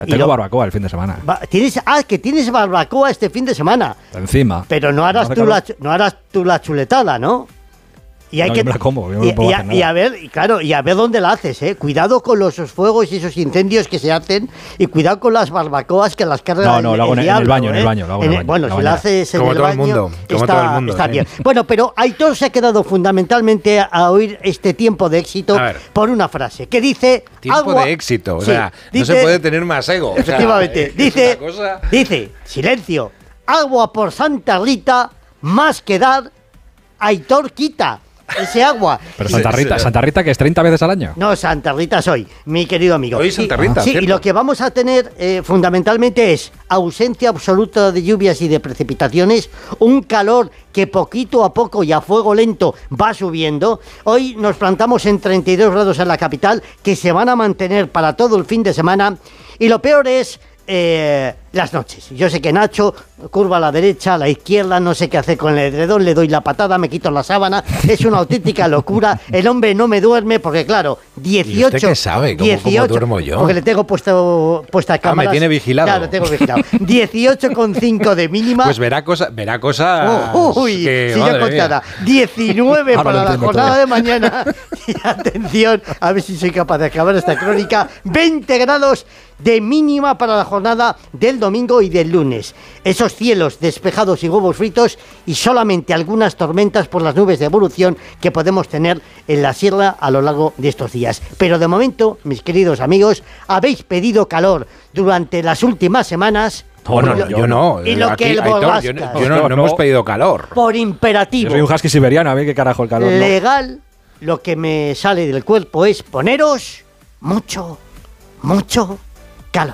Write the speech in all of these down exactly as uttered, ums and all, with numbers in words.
Tengo lo, barbacoa el fin de semana. Va, ¿tienes, ah, que tienes barbacoa este fin de semana. Encima. Pero no harás, no tú, la, no harás tú la chuletada, ¿no? Y hay no, que yo me la como, yo no y, puedo y, hacer a, y a ver, y claro, y a ver dónde la haces, eh. Cuidado con los fuegos y esos incendios que se hacen y cuidado con las barbacoas que las cargas. No, no, lo hago en, diablo, el baño, eh. en el baño, lo hago en el baño. Bueno, la si la haces en como el todo baño, el mundo, como está, todo el mundo, está ¿eh? bien. Bueno, pero Aitor se ha quedado fundamentalmente a oír este tiempo de éxito por una frase que dice tiempo agua, de éxito, o sí, sea, dice, no se puede tener más ego. Efectivamente, o sea, dice, cosa... dice, silencio, agua por Santa Rita, más que dar, Aitor quita ese agua. Pero Santa Rita, Santa Rita, que es treinta veces al año. No, Santa Rita soy, mi querido amigo. Hoy Santa Rita, sí, y lo que vamos a tener eh, fundamentalmente es ausencia absoluta de lluvias y de precipitaciones, un calor que poquito a poco y a fuego lento va subiendo. Hoy nos plantamos en treinta y dos grados en la capital, que se van a mantener para todo el fin de semana. Y lo peor es eh, las noches. Yo sé que Nacho curva a la derecha, a la izquierda, no sé qué hacer con el edredón, le doy la patada, me quito la sábana, es una auténtica locura. El hombre no me duerme porque, claro, dieciocho... ¿Y usted qué sabe? ¿Cómo, dieciocho, cómo duermo yo? Porque le tengo puesto puesta cámaras. Ah, me tiene vigilado. Claro, tengo vigilado. dieciocho coma cinco de mínima. Pues verá cosas verá cosa oh, uy, que, si yo contara. diecinueve para la jornada todo. de mañana. Y atención, a ver si soy capaz de acabar esta crónica. veinte grados de mínima para la jornada del domingo y del lunes. Esos cielos despejados y huevos fritos y solamente algunas tormentas por las nubes de evolución que podemos tener en la sierra a lo largo de estos días. Pero de momento, mis queridos amigos, habéis pedido calor durante las últimas semanas. No, no, no, yo no. Y lo Aquí, que el Aitor, yo, yo no, no, no hemos pedido calor. Por imperativo. Yo soy un husky siberiano, a ver qué carajo el calor. Legal, no. Lo que me sale del cuerpo es poneros mucho, mucho calor.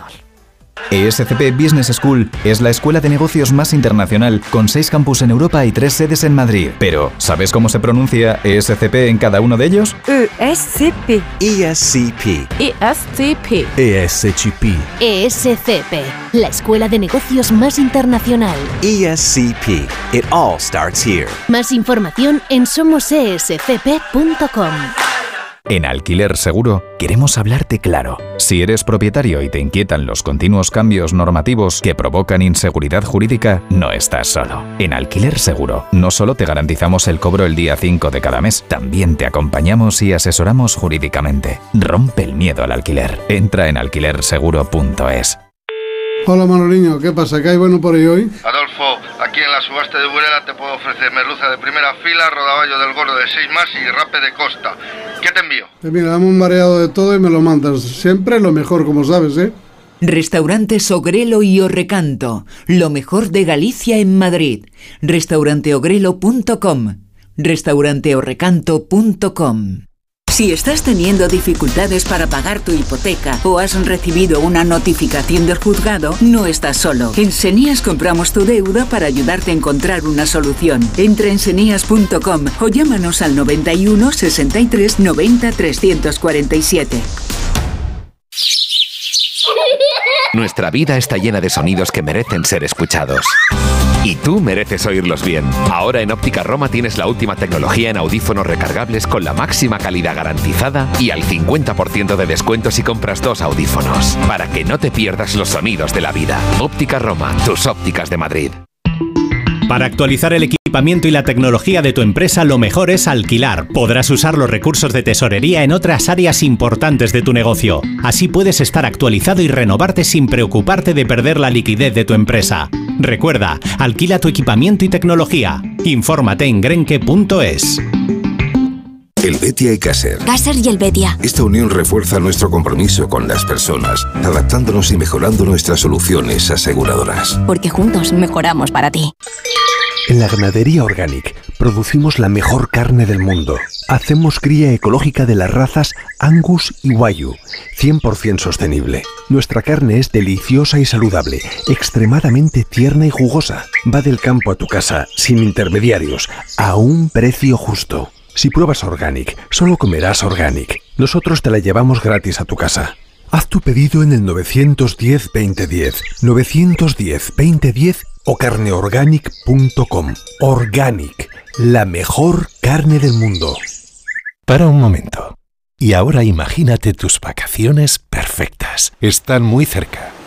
E S C P Business School es la escuela de negocios más internacional, con seis campus en Europa y tres sedes en Madrid. Pero, ¿sabes cómo se pronuncia E S C P en cada uno de ellos? E S C P. E S C P. E S C P. E S C P. E S C P, la escuela de negocios más internacional. E S C P. It all starts here. Más información en somos e s c p punto com. En Alquiler Seguro queremos hablarte claro. Si eres propietario y te inquietan los continuos cambios normativos que provocan inseguridad jurídica, no estás solo. En Alquiler Seguro no solo te garantizamos el cobro el día cinco de cada mes, también te acompañamos y asesoramos jurídicamente. Rompe el miedo al alquiler. Entra en alquiler seguro punto es. Hola Manoliño, ¿qué pasa? ¿Qué hay bueno por ahí hoy? Adolfo, aquí en la subasta de Burela te puedo ofrecer merluza de primera fila, rodaballo del gordo de seis más y rape de costa. ¿Qué te envío? Pues mira, dame un mareado de todo y me lo mandas. Siempre lo mejor, como sabes, ¿eh? Restaurantes Ogrelo y Orrecanto, lo mejor de Galicia en Madrid. restaurante ogrelo punto com, restaurante orrecanto punto com. Si estás teniendo dificultades para pagar tu hipoteca o has recibido una notificación del juzgado, no estás solo. En Senías compramos tu deuda para ayudarte a encontrar una solución. Entra en senías punto com o llámanos al noventa y uno, sesenta y tres, noventa, trescientos cuarenta y siete. Nuestra vida está llena de sonidos que merecen ser escuchados. Y tú mereces oírlos bien. Ahora en Óptica Roma tienes la última tecnología en audífonos recargables con la máxima calidad garantizada y al cincuenta por ciento de descuento si compras dos audífonos. Para que no te pierdas los sonidos de la vida. Óptica Roma, tus ópticas de Madrid. Para actualizar el equipamiento y la tecnología de tu empresa, lo mejor es alquilar. Podrás usar los recursos de tesorería en otras áreas importantes de tu negocio. Así puedes estar actualizado y renovarte sin preocuparte de perder la liquidez de tu empresa. Recuerda, alquila tu equipamiento y tecnología. Infórmate en grenke punto es. Helvetia y Caser. Caser y Helvetia. Esta unión refuerza nuestro compromiso con las personas, adaptándonos y mejorando nuestras soluciones aseguradoras. Porque juntos mejoramos para ti. En la ganadería Organic producimos la mejor carne del mundo. Hacemos cría ecológica de las razas Angus y Wagyu, cien por ciento sostenible. Nuestra carne es deliciosa y saludable, extremadamente tierna y jugosa. Va del campo a tu casa, sin intermediarios, a un precio justo. Si pruebas Organic, solo comerás Organic. Nosotros te la llevamos gratis a tu casa. Haz tu pedido en el nueve uno cero, veinte diez, nueve uno cero, veinte diez o carne organic punto com. Organic, la mejor carne del mundo. Para un momento. Y ahora imagínate tus vacaciones perfectas. Están muy cerca.